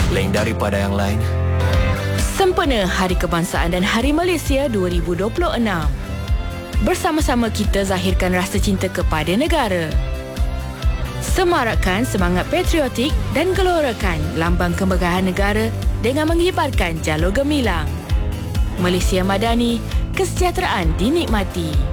lain daripada yang lain. Sempena Hari Kebangsaan dan Hari Malaysia 2026. Bersama-sama kita zahirkan rasa cinta kepada negara. Semarakkan semangat patriotik dan gelorakan lambang kemegahan negara dengan mengibarkan jalur gemilang. Malaysia Madani, kesejahteraan dinikmati.